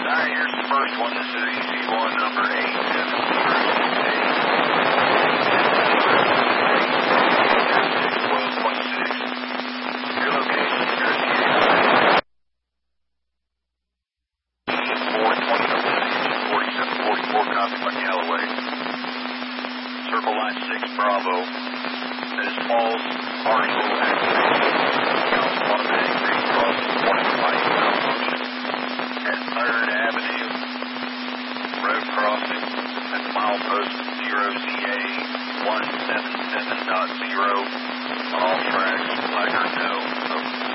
Alright, here's the first one. This is EC1 number 870. Your location, Jersey 420 copy by Callaway. Circle line 6 Bravo. That is false, partial activation. Automatic green cross, warning light malfunction. At 3rd Avenue, road crossing at milepost 0CA 177.0 on all tracks, flag or no.